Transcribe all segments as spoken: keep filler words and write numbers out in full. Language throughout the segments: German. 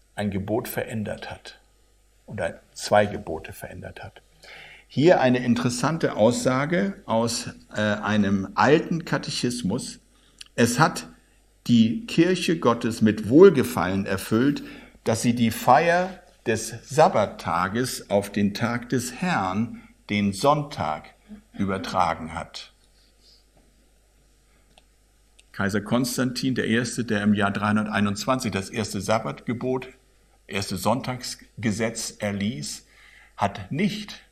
ein Gebot verändert hat oder zwei Gebote verändert hat. Hier eine interessante Aussage aus äh, einem alten Katechismus. Es hat die Kirche Gottes mit Wohlgefallen erfüllt, dass sie die Feier des Sabbattages auf den Tag des Herrn, den Sonntag, übertragen hat. Kaiser Konstantin der Erste, der im Jahr dreihunderteinundzwanzig das erste Sabbatgebot, erste Sonntagsgesetz erließ, hat nicht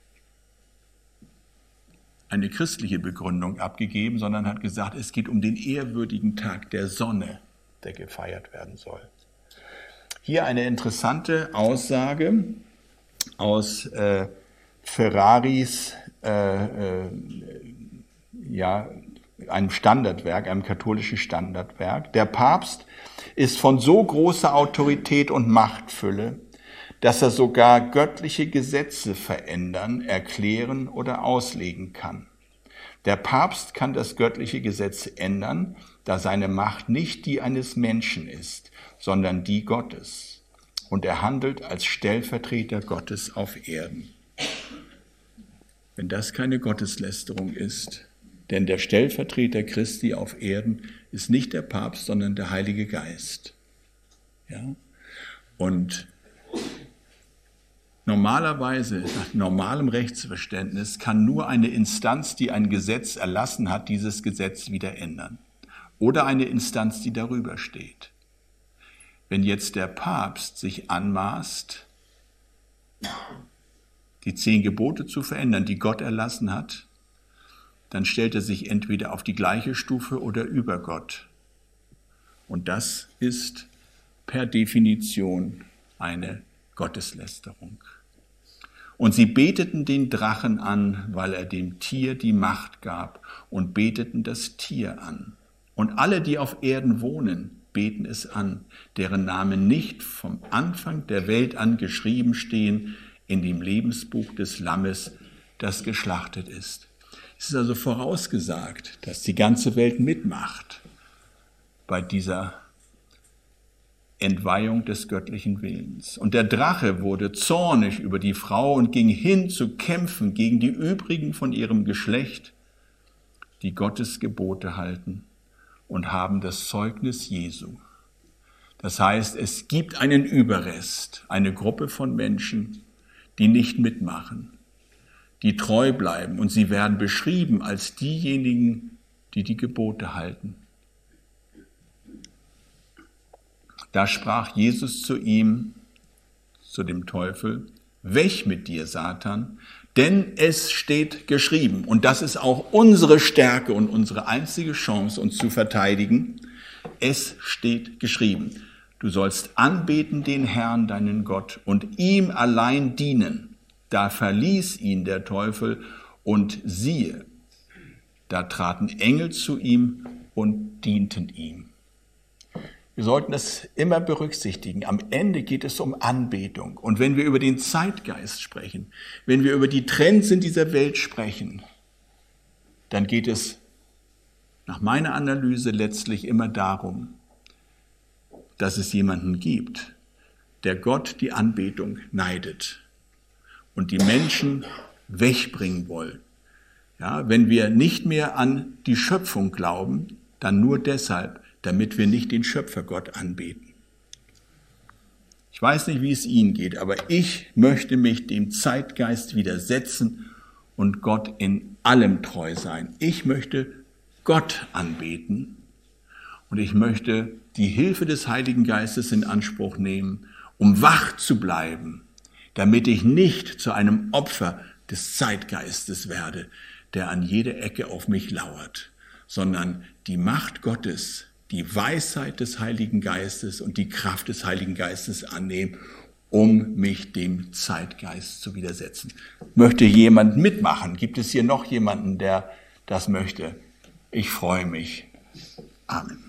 eine christliche Begründung abgegeben, sondern hat gesagt, es geht um den ehrwürdigen Tag der Sonne, der gefeiert werden soll. Hier eine interessante Aussage aus äh, Ferraris, äh, äh, ja, einem Standardwerk, einem katholischen Standardwerk. Der Papst ist von so großer Autorität und Machtfülle, dass er sogar göttliche Gesetze verändern, erklären oder auslegen kann. Der Papst kann das göttliche Gesetz ändern, da seine Macht nicht die eines Menschen ist, sondern die Gottes. Und er handelt als Stellvertreter Gottes auf Erden. Wenn das keine Gotteslästerung ist, denn der Stellvertreter Christi auf Erden ist nicht der Papst, sondern der Heilige Geist. Ja? Und normalerweise, nach normalem Rechtsverständnis, kann nur eine Instanz, die ein Gesetz erlassen hat, dieses Gesetz wieder ändern. Oder eine Instanz, die darüber steht. Wenn jetzt der Papst sich anmaßt, die zehn Gebote zu verändern, die Gott erlassen hat, dann stellt er sich entweder auf die gleiche Stufe oder über Gott. Und das ist per Definition eine Gotteslästerung. Und sie beteten den Drachen an, weil er dem Tier die Macht gab, und beteten das Tier an. Und alle, die auf Erden wohnen, beten es an, deren Namen nicht vom Anfang der Welt an geschrieben stehen in dem Lebensbuch des Lammes, das geschlachtet ist. Es ist also vorausgesagt, dass die ganze Welt mitmacht bei dieser Entweihung des göttlichen Willens. Und der Drache wurde zornig über die Frau und ging hin zu kämpfen gegen die übrigen von ihrem Geschlecht, die Gottes Gebote halten und haben das Zeugnis Jesu. Das heißt, es gibt einen Überrest, eine Gruppe von Menschen, die nicht mitmachen, die treu bleiben, und sie werden beschrieben als diejenigen, die die Gebote halten. Da sprach Jesus zu ihm, zu dem Teufel: Weg mit dir, Satan, denn es steht geschrieben. Und das ist auch unsere Stärke und unsere einzige Chance, uns zu verteidigen. Es steht geschrieben. Du sollst anbeten den Herrn, deinen Gott, und ihm allein dienen. Da verließ ihn der Teufel, und siehe, da traten Engel zu ihm und dienten ihm. Wir sollten das immer berücksichtigen. Am Ende geht es um Anbetung. Und wenn wir über den Zeitgeist sprechen, wenn wir über die Trends in dieser Welt sprechen, dann geht es nach meiner Analyse letztlich immer darum, dass es jemanden gibt, der Gott die Anbetung neidet und die Menschen wegbringen wollen. Ja, wenn wir nicht mehr an die Schöpfung glauben, dann nur deshalb, damit wir nicht den Schöpfergott anbeten. Ich weiß nicht, wie es Ihnen geht, aber ich möchte mich dem Zeitgeist widersetzen und Gott in allem treu sein. Ich möchte Gott anbeten und ich möchte die Hilfe des Heiligen Geistes in Anspruch nehmen, um wach zu bleiben, damit ich nicht zu einem Opfer des Zeitgeistes werde, der an jeder Ecke auf mich lauert, sondern die Macht Gottes, die Weisheit des Heiligen Geistes und die Kraft des Heiligen Geistes annehmen, um mich dem Zeitgeist zu widersetzen. Möchte jemand mitmachen? Gibt es hier noch jemanden, der das möchte? Ich freue mich. Amen.